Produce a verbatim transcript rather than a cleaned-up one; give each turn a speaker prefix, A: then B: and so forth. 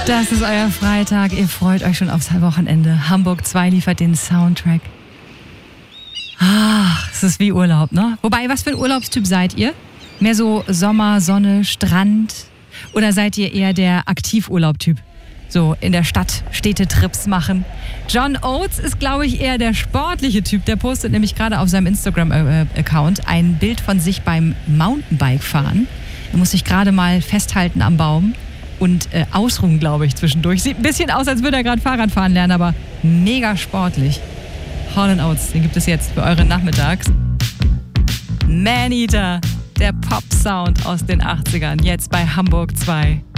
A: Das ist euer Freitag. Ihr freut euch schon aufs Wochenende. Hamburg zwei liefert den Soundtrack. Ach, es ist wie Urlaub, ne? Wobei, was für ein Urlaubstyp seid ihr? Mehr so Sommer, Sonne, Strand? Oder seid ihr eher der Aktivurlaub-Typ? So in der Stadt Städtetrips machen. John Oates ist, glaube ich, eher der sportliche Typ. Der postet nämlich gerade auf seinem Instagram-Account ein Bild von sich beim Mountainbike-Fahren. Er muss sich gerade mal festhalten am Baum und äh, ausruhen, glaube ich, zwischendurch. Sieht ein bisschen aus, als würde er gerade Fahrrad fahren lernen, aber mega sportlich. Hall and Oates, den gibt es jetzt für eure Nachmittags. Maneater, der Pop-Sound aus den achtzigern, jetzt bei Hamburg zwei.